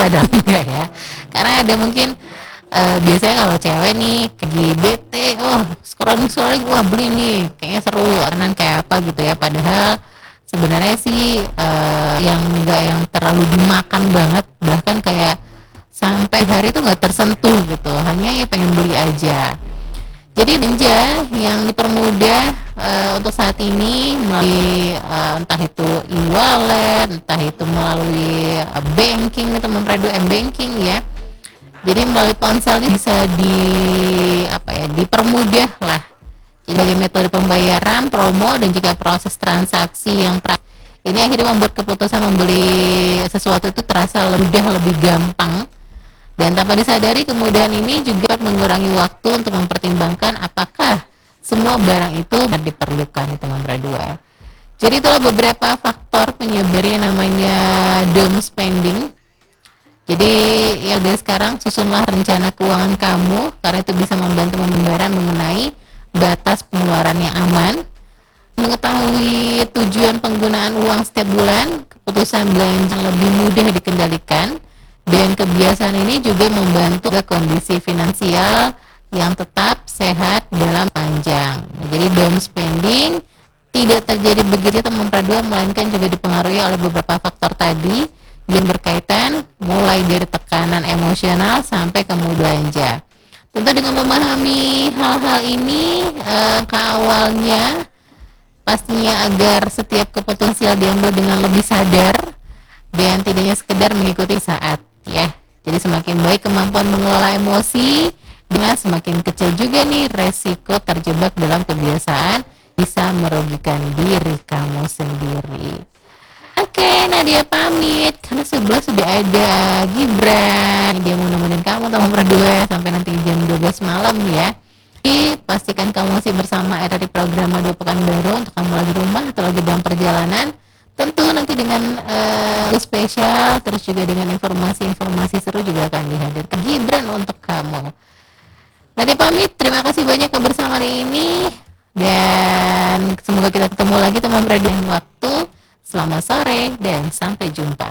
padahal enggak ya. Karena ada mungkin biasanya kalau cewek nih lagi bete, oh scrolling, wah beli nih, kayaknya seru, kanan kayak apa gitu ya. Padahal sebenarnya sih yang enggak yang terlalu dimakan banget, bahkan kayak sampai hari itu nggak tersentuh gitu, hanya ya pengen beli aja. Jadi belanja yang dipermudah untuk saat ini melalui entah itu e-wallet, entah itu melalui banking atau memperadu m-banking ya. Jadi melalui ponsel ini bisa dipermudah lah sebagai metode pembayaran, promo dan juga proses transaksi yang ini akhirnya membuat keputusan membeli sesuatu itu terasa lebih mudah, lebih gampang. Dan tanpa disadari kemudahan ini juga mengurangi waktu untuk mempertimbangkan apakah semua barang itu diperlukan, itu nomor 2. Jadi itulah beberapa faktor penyebab yang namanya doom spending. Jadi ya dari sekarang susunlah rencana keuangan kamu, karena itu bisa membantu pembayaran mengenai batas pengeluaran yang aman, mengetahui tujuan penggunaan uang setiap bulan, keputusan belanja lebih mudah dikendalikan. Dan kebiasaan ini juga membantu kondisi finansial yang tetap sehat dalam panjang. Jadi down spending tidak terjadi begitu teman-teman, melainkan juga dipengaruhi oleh beberapa faktor tadi yang berkaitan mulai dari tekanan emosional sampai ke belanja. Tentu dengan memahami hal-hal ini awalnya pastinya agar setiap keputusan diambil dengan lebih sadar dan tidaknya sekedar mengikuti saat ya. Jadi semakin baik kemampuan mengelola emosi, dengan semakin kecil juga nih resiko terjebak dalam kebiasaan bisa merugikan diri kamu sendiri. Oke, Nadia pamit karena sebelah sudah ada Gibran, dia mau nemenin kamu tahun berdua sampai nanti jam 12 malam ya. Jadi pastikan kamu masih bersama era di program Madu Pekanbaru untuk kamu lagi di rumah atau lagi dalam perjalanan. Tentu nanti dengan spesial, terus juga dengan informasi-informasi seru juga akan dihadirkan Gibran untuk kamu. Nadia pamit, terima kasih banyak kebersamaan hari ini dan semoga kita ketemu lagi teman berada waktu. Selamat sore dan sampai jumpa.